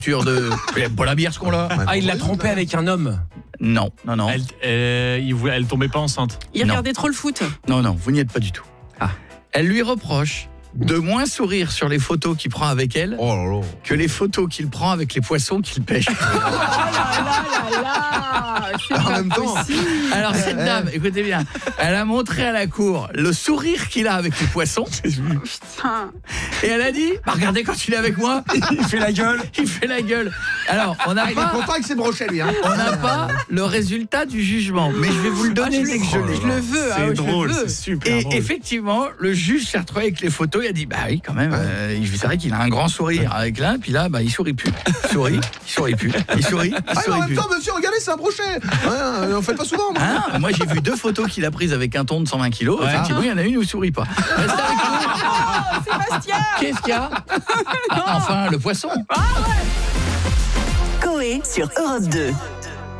Il aime pas la bière, ce qu'on l'a. Ah, il l'a trompé avec un homme. Non. Elle tombait pas enceinte. Il regardait trop le foot. Non, vous n'y êtes pas du tout. Elle lui reproche de moins sourire sur les photos qu'il prend avec elle que les photos qu'il prend avec les poissons qu'il pêche. En même temps. Alors cette dame, écoutez bien, elle a montré à la cour le sourire qu'il a avec les poissons. Putain. Et elle a dit, regardez quand il est avec moi, Il fait la gueule. il fait la gueule. Alors, on n'a Il est pas content avec ses brochets, lui. Hein. on n'a pas le résultat du jugement, mais je vais vous le donner dès que je l'ai. Je le veux. C'est je drôle, le veux. c'est super Et drôle. effectivement, le juge s'est retrouvé avec les photos. Il a dit, bah oui, quand même. C'est vrai qu'il a un grand sourire avec l'un, puis là, il sourit plus. Il sourit plus. Il sourit En même plus. temps, monsieur, regardez, c'est un brochet. On ne fait pas souvent. Moi. Hein, moi, j'ai vu 2 photos qu'il a prises avec un thon de 120 kilos. Effectivement, il y en a une où il sourit pas. Restez avec nous. Sébastien. Qu'est-ce qu'il y a Enfin, le poisson. Coé sur Europe 2.